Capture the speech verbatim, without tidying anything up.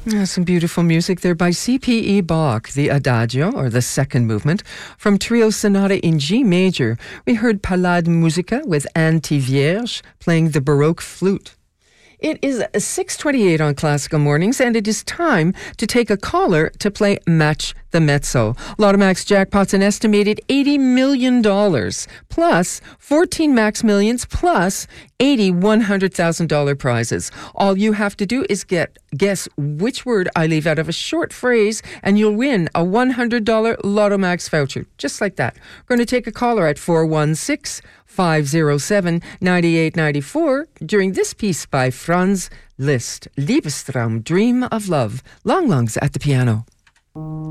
Yeah, some beautiful music there by C P E Bach, the Adagio, or the second movement, from Trio Sonata in G major. We heard Palade Musica with Anne Tivierge playing the Baroque flute. It is six twenty-eight on Classical Mornings, and it is time to take a caller to play Match the Mezzo. Lotto Max jackpot's an estimated eighty million dollars, plus fourteen Max Millions, plus eighty one hundred thousand dollars prizes. All you have to do is get guess which word I leave out of a short phrase, and you'll win a one hundred dollars Lotto Max voucher, just like that. We're going to take a caller at four one six, five zero seven, nine eight nine four during this piece by Franz Liszt, Liebestraum, Dream of Love. Long Lungs at the piano.